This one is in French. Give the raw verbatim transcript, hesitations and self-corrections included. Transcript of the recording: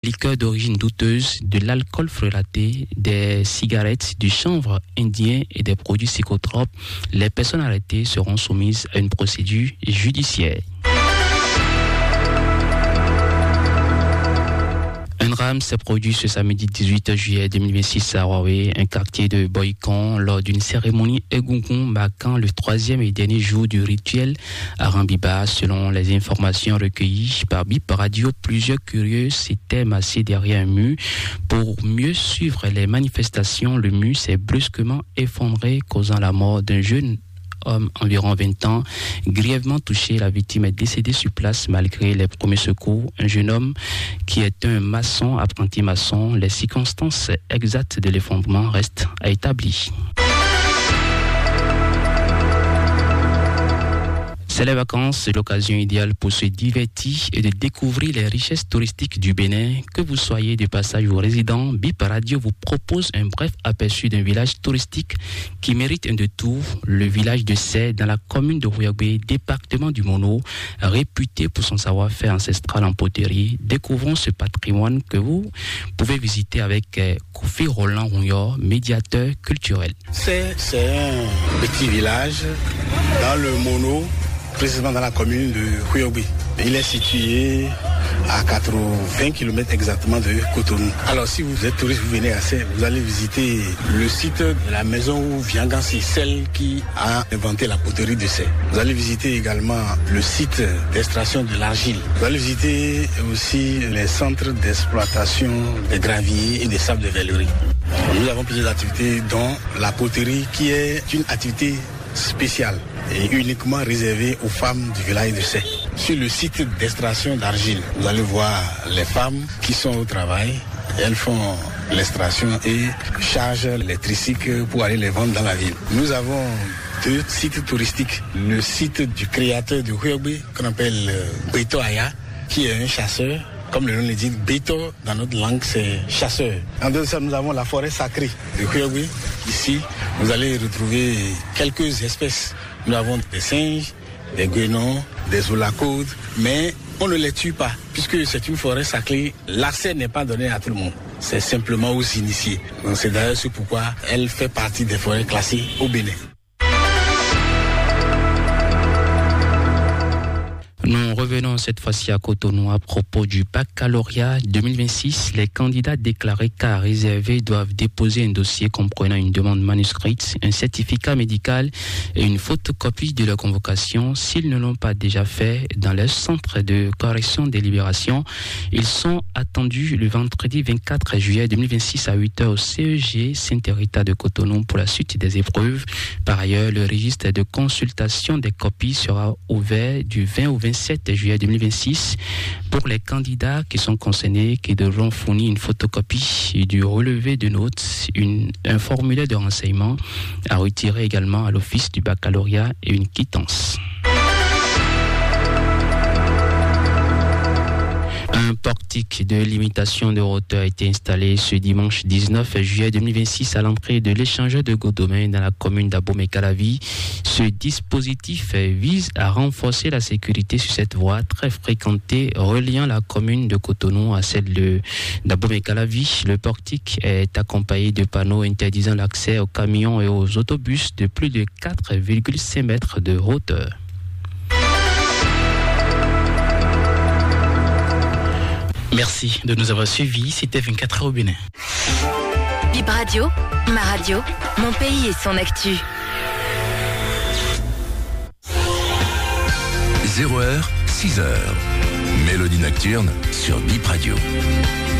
liqueurs d'origine douteuse, de l'alcool frelaté, des cigarettes, du chanvre indien et des produits psychotropes, les personnes arrêtées seront soumises à une procédure judiciaire. Un drame s'est produit ce samedi dix-huit juillet deux mille vingt-six à Huawei, un quartier de Boycon, lors d'une cérémonie Egungun marquant le troisième et dernier jour du rituel à Rambiba. Selon les informations recueillies par Bip Radio, plusieurs curieux s'étaient massés derrière un mur. Pour mieux suivre les manifestations, le mur s'est brusquement effondré, causant la mort d'un jeune homme environ vingt ans, grièvement touché. La victime est décédée sur place malgré les premiers secours. Un jeune homme qui est un maçon, apprenti maçon. Les circonstances exactes de l'effondrement restent à établir. C'est les vacances, c'est l'occasion idéale pour se divertir et de découvrir les richesses touristiques du Bénin. Que vous soyez de passage ou résident, Bip Radio vous propose un bref aperçu d'un village touristique qui mérite un détour, le village de Sey, dans la commune de Huyagbé, département du Mono, réputé pour son savoir-faire ancestral en poterie. Découvrons ce patrimoine que vous pouvez visiter avec Kofi Roland Rouillard, médiateur culturel. Sey, c'est un petit village dans le Mono, précisément dans la commune de Huyagbé. Il est situé à quatre-vingts kilomètres exactement de Cotonou. Alors si vous êtes touriste, vous venez à Sey, vous allez visiter le site de la maison où Viangan, c'est celle qui a inventé la poterie de Sey. Vous allez visiter également le site d'extraction de l'argile. Vous allez visiter aussi les centres d'exploitation des graviers et des sables de vellerie. Nous avons plusieurs activités dont la poterie qui est une activité spéciale et uniquement réservée aux femmes du village de Sey. Sur le site d'extraction d'argile, vous allez voir les femmes qui sont au travail. Elles font l'extraction et chargent les tricycles pour aller les vendre dans la ville. Nous avons deux sites touristiques. Le site du créateur de Huyagbé, qu'on appelle Beto Aya, qui est un chasseur. Comme le nom le dit, Beto, dans notre langue, c'est chasseur. En dehors de ça, nous avons la forêt sacrée de Huyagbé. Ici, vous allez retrouver quelques espèces. Nous avons des singes, des guénons, des oulacaudes, mais on ne les tue pas, puisque c'est une forêt sacrée. L'accès n'est pas donné à tout le monde. C'est simplement aux initiés. Donc c'est d'ailleurs ce pourquoi elle fait partie des forêts classées au Bénin. Nous revenons cette fois-ci à Cotonou à propos du baccalauréat deux mille vingt-six. Les candidats déclarés cas réservés doivent déposer un dossier comprenant une demande manuscrite, un certificat médical et une photocopie de leur convocation. S'ils ne l'ont pas déjà fait dans leur centre de correction des libérations, ils sont attendus le vendredi vingt-quatre juillet deux mille vingt-six à huit heures au C E G Saint-Rita de Cotonou pour la suite des épreuves. Par ailleurs, le registre de consultation des copies sera ouvert du vingt au vingt-sept juillet deux mille vingt-six pour les candidats qui sont concernés, qui devront fournir une photocopie du relevé de notes, une, un formulaire de renseignement à retirer également à l'office du baccalauréat et une quittance. Un portique de limitation de hauteur a été installé ce dimanche dix-neuf juillet deux mille vingt-six à l'entrée de l'échangeur de Godomé dans la commune d'Abomey-Calavi. Ce dispositif vise à renforcer la sécurité sur cette voie très fréquentée reliant la commune de Cotonou à celle de d'Abomey-Calavi. Le portique est accompagné de panneaux interdisant l'accès aux camions et aux autobus de plus de quatre virgule cinq mètres de hauteur. Merci de nous avoir suivis. C'était vingt-quatre heures au Bénin. Bip Radio, ma radio, mon pays et son actu. zéro heure, six heures. Mélodie nocturne sur Bip Radio.